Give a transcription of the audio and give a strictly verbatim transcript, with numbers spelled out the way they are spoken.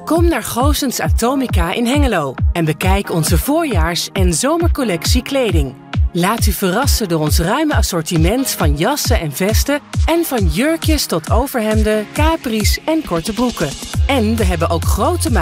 Kom naar Goossens Atomica in Hengelo en bekijk onze voorjaars- en zomercollectie kleding. Laat u verrassen door ons ruime assortiment van jassen en vesten en van jurkjes tot overhemden, capris en korte broeken. En we hebben ook grote